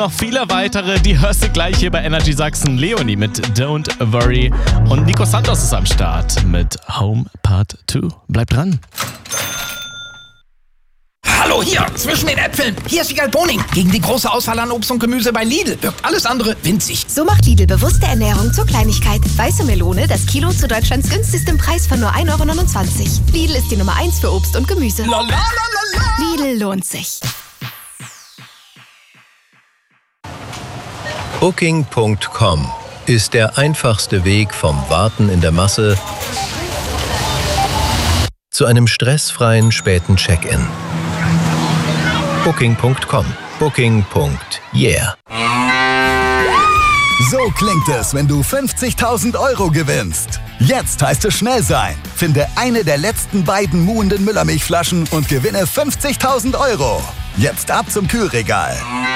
Noch viele weitere, die hörst du gleich hier bei Energy Sachsen. Leonie mit Don't Worry und Nico Santos ist am Start mit Home Part 2. Bleib dran. Hallo, hier, zwischen den Äpfeln. Hier ist Wiegald Boning. Gegen die große Auswahl an Obst und Gemüse bei Lidl wirkt alles andere winzig. So macht Lidl bewusste Ernährung zur Kleinigkeit. Weiße Melone, das Kilo zu Deutschlands günstigstem Preis von nur 1,29 €. Lidl ist die Nummer 1 für Obst und Gemüse. Lidl lohnt sich. Booking.com ist der einfachste Weg vom Warten in der Masse zu einem stressfreien späten Check-in. Booking.com. Booking.yeah. So klingt es, wenn du 50.000 € gewinnst. Jetzt heißt es schnell sein. Finde eine der letzten beiden muhenden Müllermilchflaschen und gewinne 50.000 €. Jetzt ab zum Kühlregal.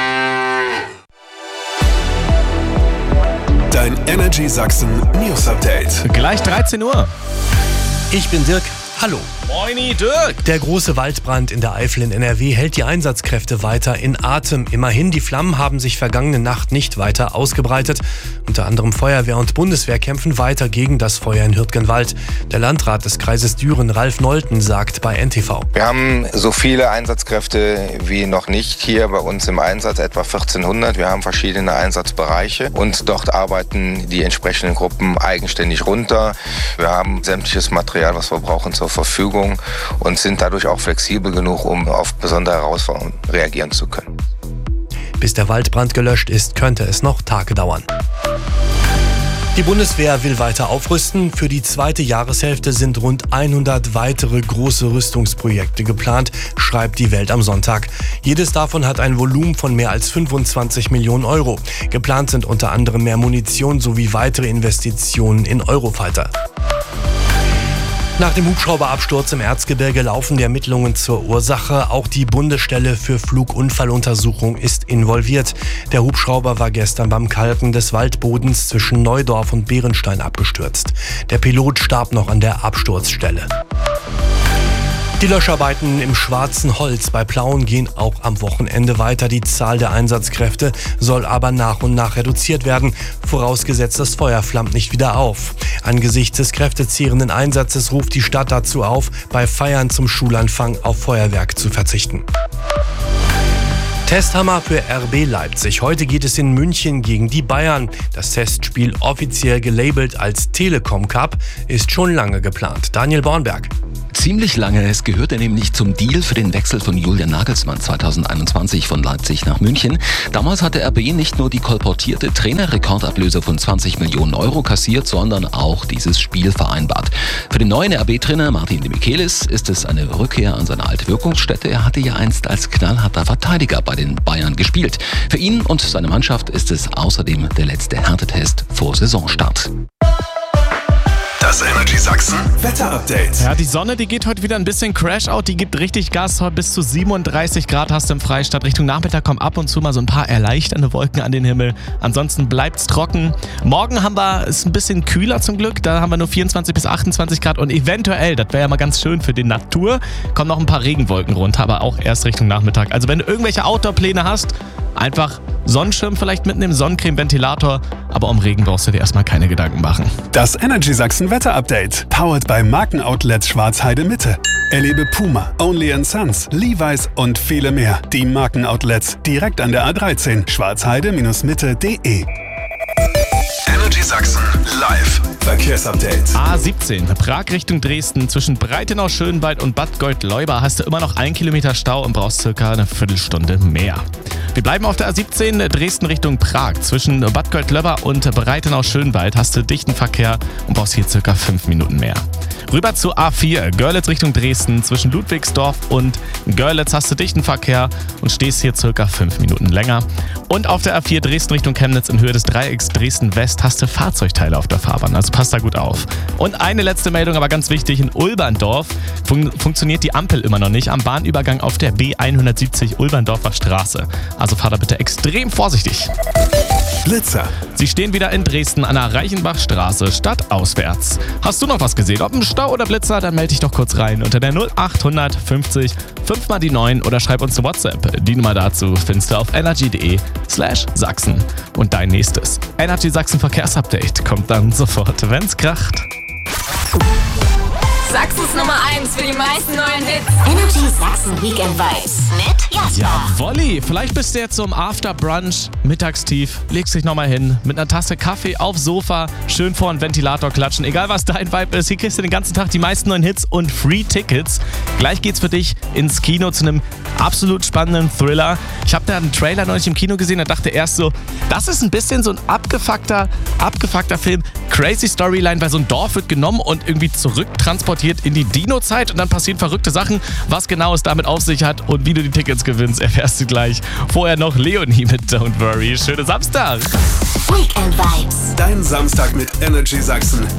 Dein Energy Sachsen News Update. Gleich 13 Uhr. Ich bin Dirk. Hallo. Moini, Dirk. Der große Waldbrand in der Eifel in NRW hält die Einsatzkräfte weiter in Atem. Immerhin, die Flammen haben sich vergangene Nacht nicht weiter ausgebreitet. Unter anderem Feuerwehr und Bundeswehr kämpfen weiter gegen das Feuer in Hürtgenwald. Der Landrat des Kreises Düren, Ralf Nolten, sagt bei NTV: Wir haben so viele Einsatzkräfte wie noch nicht hier bei uns im Einsatz, etwa 1400. Wir haben verschiedene Einsatzbereiche und dort arbeiten die entsprechenden Gruppen eigenständig runter. Wir haben sämtliches Material, was wir brauchen, zur Verfügung und sind dadurch auch flexibel genug, um auf besondere Herausforderungen reagieren zu können. Bis der Waldbrand gelöscht ist, könnte es noch Tage dauern. Die Bundeswehr will weiter aufrüsten. Für die zweite Jahreshälfte sind rund 100 weitere große Rüstungsprojekte geplant, schreibt die Welt am Sonntag. Jedes davon hat ein Volumen von mehr als 25 Millionen €. Geplant sind unter anderem mehr Munition sowie weitere Investitionen in Eurofighter. Nach dem Hubschrauberabsturz im Erzgebirge laufen die Ermittlungen zur Ursache. Auch die Bundesstelle für Flugunfalluntersuchung ist involviert. Der Hubschrauber war gestern beim Kalken des Waldbodens zwischen Neudorf und Bärenstein abgestürzt. Der Pilot starb noch an der Absturzstelle. Die Löscharbeiten im Schwarzen Holz bei Plauen gehen auch am Wochenende weiter. Die Zahl der Einsatzkräfte soll aber nach und nach reduziert werden, vorausgesetzt das Feuer flammt nicht wieder auf. Angesichts des kräftezehrenden Einsatzes ruft die Stadt dazu auf, bei Feiern zum Schulanfang auf Feuerwerk zu verzichten. Testhammer für RB Leipzig. Heute geht es in München gegen die Bayern. Das Testspiel, offiziell gelabelt als Telekom Cup, ist schon lange geplant. Daniel Bornberg. Ziemlich lange. Es gehörte nämlich zum Deal für den Wechsel von Julian Nagelsmann 2021 von Leipzig nach München. Damals hatte RB nicht nur die kolportierte Trainerrekordablöse von 20 Millionen € kassiert, sondern auch dieses Spiel vereinbart. Für den neuen RB-Trainer Martin de Michelis ist es eine Rückkehr an seine alte Wirkungsstätte. Er hatte ja einst als knallharter Verteidiger bei den Bayern gespielt. Für ihn und seine Mannschaft ist es außerdem der letzte Härtetest vor Saisonstart. Das Energy Sachsen Wetter-Update. Ja, die Sonne, die geht heute wieder ein bisschen Crash-Out. Die gibt richtig Gas. Heute bis zu 37 Grad hast du im Freistaat. Richtung Nachmittag kommen ab und zu mal so ein paar erleichternde Wolken an den Himmel. Ansonsten bleibt's trocken. Morgen ist ein bisschen kühler zum Glück. Da haben wir nur 24 bis 28 Grad. Und eventuell, das wäre ja mal ganz schön für die Natur, kommen noch ein paar Regenwolken runter. Aber auch erst Richtung Nachmittag. Also wenn du irgendwelche Outdoor-Pläne hast, einfach Sonnenschirm vielleicht mitnehmen, Sonnencreme, Ventilator. Aber um Regen brauchst du dir erstmal keine Gedanken machen. Das Energy Sachsen Wetter-Update. Powered bei Markenoutlets Schwarzheide Mitte. Erlebe Puma, Only & Sons, Levi's und viele mehr. Die Markenoutlets direkt an der A13. schwarzheide-mitte.de. Energy Sachsen live. Verkehrsupdate. A17, Prag Richtung Dresden. Zwischen Breitenau-Schönwald und Bad Gold-Leuba hast du immer noch 1 Kilometer Stau und brauchst circa eine Viertelstunde mehr. Wir bleiben auf der A17, Dresden Richtung Prag. Zwischen Bad Gold-Leuba und Breitenau-Schönwald hast du dichten Verkehr und brauchst hier circa 5 Minuten mehr. Rüber zu A4, Görlitz Richtung Dresden. Zwischen Ludwigsdorf und Görlitz hast du dichten Verkehr und stehst hier circa 5 Minuten länger. Und auf der A4 Dresden Richtung Chemnitz in Höhe des Dreiecks Dresden West hast du Fahrzeugteile auf der Fahrbahn. Also passt da gut auf. Und eine letzte Meldung, aber ganz wichtig, in Ulberndorf funktioniert die Ampel immer noch nicht am Bahnübergang auf der B170 Ulberndorfer Straße. Also fahr da bitte extrem vorsichtig. Blitzer. Sie stehen wieder in Dresden an der Reichenbachstraße, stadtauswärts. Hast du noch was gesehen? Ob ein Stau oder Blitzer? Dann melde dich doch kurz rein unter der 0800 50 5 mal die 9 oder schreib uns eine WhatsApp. Die Nummer dazu findest du auf energy.de/Sachsen. Und dein nächstes Energy Sachsen Verkehrsupdate kommt dann sofort, wenn's kracht. Sachsens Nummer 1 für die meisten neuen Hits. Energy Sachsen Weekend Vibes mit Jasper. Jawolli, vielleicht bist du jetzt so im After-Brunch, mittagstief, legst dich nochmal hin, mit einer Tasse Kaffee aufs Sofa, schön vor einen Ventilator klatschen. Egal was dein Vibe ist, hier kriegst du den ganzen Tag die meisten neuen Hits und Free-Tickets. Gleich geht's für dich ins Kino zu einem absolut spannenden Thriller. Ich habe da einen Trailer neulich im Kino gesehen und dachte erst so, das ist ein bisschen so ein abgefuckter Film. Crazy Storyline, weil so ein Dorf wird genommen und irgendwie zurücktransportiert in die Dino-Zeit und dann passieren verrückte Sachen. Was genau es damit auf sich hat und wie du die Tickets gewinnst, erfährst du gleich. Vorher noch Leonie mit Don't Worry. Schönen Samstag! Weekend Vibes. Dein Samstag mit Energy Sachsen.